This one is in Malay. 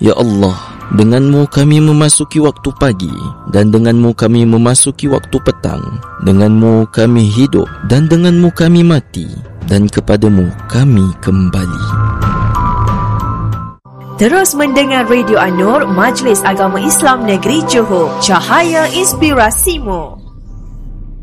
Ya Allah, dengan-Mu kami memasuki waktu pagi, dan dengan-Mu kami memasuki waktu petang. Dengan-Mu kami hidup, dan dengan-Mu kami mati, dan kepada-Mu kami kembali. Terus mendengar Radio An-Nur, Majlis Agama Islam Negeri Johor, cahaya inspirasimu.